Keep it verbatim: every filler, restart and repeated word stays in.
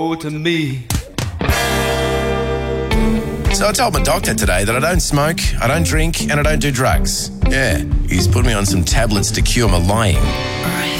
to me. So I told my doctor today that I don't smoke, I don't drink, and I don't do drugs. Yeah, he's put me on some tablets to cure my lying.